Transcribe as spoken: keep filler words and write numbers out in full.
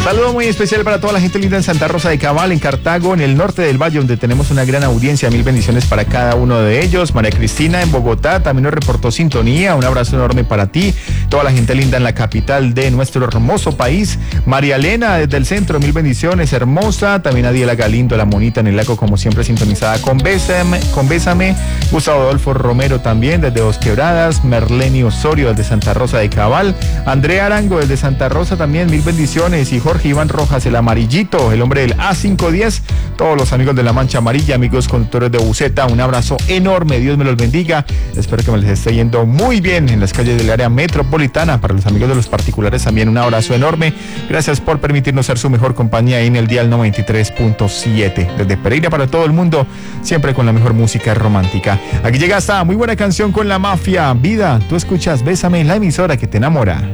Saludo muy especial para toda la gente linda en Santa Rosa de Cabal, en Cartago, en el norte del valle, donde tenemos una gran audiencia. Mil bendiciones para cada uno de ellos. María Cristina en Bogotá también nos reportó sintonía. Un abrazo enorme para ti. Toda la gente linda en la capital de nuestro hermoso país. María Elena desde el centro, mil bendiciones, hermosa. También Adiela Galindo, la monita en el lago, como siempre sintonizada con Bésame. Con Bésame. Gustavo Adolfo Romero también desde Dos Quebradas. Merleni Osorio desde Santa Rosa de Cabal. Andrea Arango desde Santa Rosa también, mil bendiciones. Y Jorge Iván Rojas, el amarillito, el hombre del A quinientos diez. Todos los amigos de la Mancha Amarilla, amigos conductores de Buceta, un abrazo enorme. Dios me los bendiga. Espero que me les esté yendo muy bien en las calles del área metropolitana. Para los amigos de los particulares también un abrazo enorme. Gracias por permitirnos ser su mejor compañía ahí en el dial noventa y tres punto siete. Desde Pereira para todo el mundo, siempre con la mejor música romántica. Aquí llega esta muy buena canción con La Mafia. Vida, tú escuchas Bésame, la emisora que te enamora.